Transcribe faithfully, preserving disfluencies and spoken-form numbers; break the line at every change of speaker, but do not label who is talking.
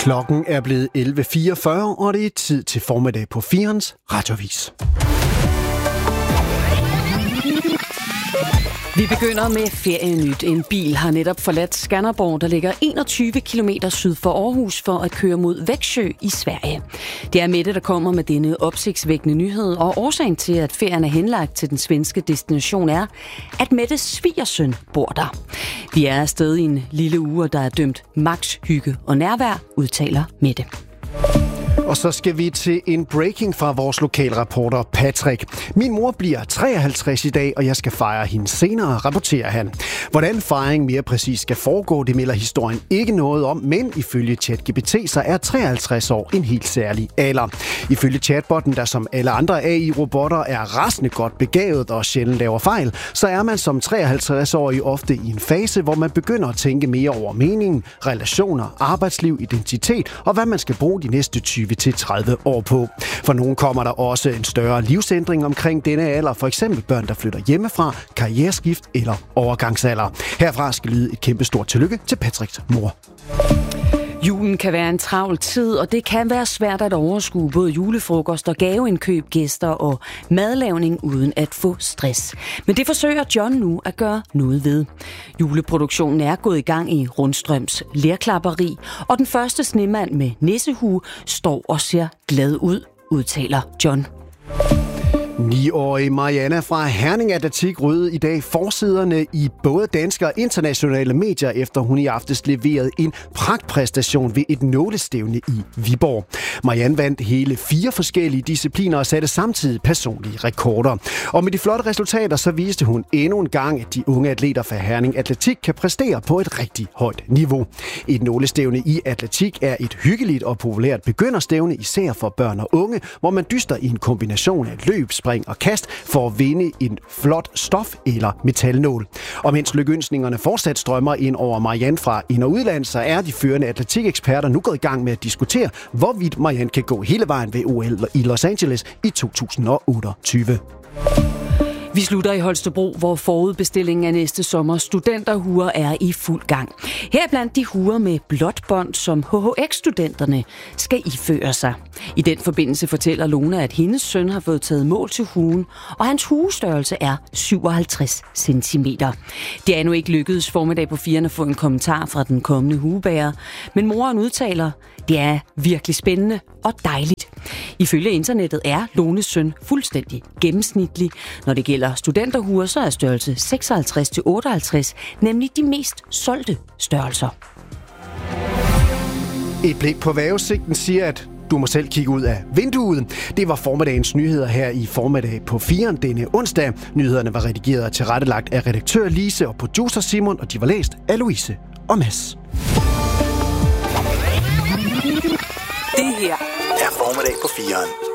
Klokken er blevet elleve fireogfyrre, og det er tid til formiddag på firens Radioavis.
Vi begynder med ferienyt. En bil har netop forladt Skanderborg, der ligger enogtyve kilometer syd for Aarhus, for at køre mod Växjö i Sverige. Det er Mette, der kommer med denne opsigtsvækkende nyhed, og årsagen til, at ferien er henlagt til den svenske destination, er, at Mettes svigersøn bor der. Vi er afsted i en lille uge, der er dømt max hygge og nærvær, udtaler Mette.
Og så skal vi til en breaking fra vores lokalreporter Patrick. Min mor bliver treoghalvtreds i dag, og jeg skal fejre hende senere, rapporterer han. Hvordan fejringen mere præcis skal foregå, det melder historien ikke noget om, men ifølge ChatGPT så er treoghalvtreds år en helt særlig alder. Ifølge chatbotten, der som alle andre A I-robotter er rasende godt begavet og sjældent laver fejl, så er man som treoghalvtreds-årig ofte i en fase, hvor man begynder at tænke mere over mening, relationer, arbejdsliv, identitet og hvad man skal bruge de næste tyve til tredive år på. For nogen kommer der også en større livsændring omkring denne alder, for eksempel børn, der flytter hjemmefra, karriereskift eller overgangsalder. Herfra skal lyde et kæmpe stort tillykke til Patricks mor.
Julen kan være en travl tid, og det kan være svært at overskue både julefrokost og gaveindkøb, gæster og madlavning uden at få stress. Men det forsøger John nu at gøre noget ved. Juleproduktionen er gået i gang i Rundstrøms lerklapperi, og den første snemand med nissehue står og ser glad ud, udtaler John.
ni-årige Marianna fra Herning Atletik ryddede i dag forsiderne i både danske og internationale medier, efter hun i aftes leverede en pragtpræstation ved et nålestævne i Viborg. Marianne vandt hele fire forskellige discipliner og satte samtidig personlige rekorder. Og med de flotte resultater, så viste hun endnu en gang, at de unge atleter fra Herning Atletik kan præstere på et rigtig højt niveau. Et nålestævne i atletik er et hyggeligt og populært begynderstævne, især for børn og unge, hvor man dyster i en kombination af løb, spring og kast for at vinde en flot stof- eller metalnål. Og mens lykønskningerne fortsat strømmer ind over Marianne fra ind- og udland, så er de førende atletikeksperter nu gået i gang med at diskutere, hvorvidt Marianne kan gå hele vejen ved O L i Los Angeles i to tusind og otteogtyve.
Vi slutter i Holstebro, hvor forudbestillingen af næste sommer studenterhuer er i fuld gang. Her blandt de huer med blåt bånd, som H H X-studenterne skal iføre sig. I den forbindelse fortæller Lone, at hendes søn har fået taget mål til huen, og hans huestørrelse er syvoghalvtreds centimeter. Det er endnu ikke lykkedes formiddag på firen at få en kommentar fra den kommende huebærer, men moren udtaler, det er virkelig spændende og dejligt. Ifølge internettet er Lones søn fuldstændig gennemsnitlig. Når det gælder studenterhuer, så er størrelse seksoghalvtreds til otteoghalvtreds nemlig de mest solgte størrelser.
Et blik på vejrudsigten siger, at du må selv kigge ud af vinduet. Det var formiddagens nyheder her i formiddag på firen denne onsdag. Nyhederne var redigeret og tilrettelagt af redaktør Lise og producer Simon, og de var læst af Louise og Mads.
Det her
er formiddag på firen.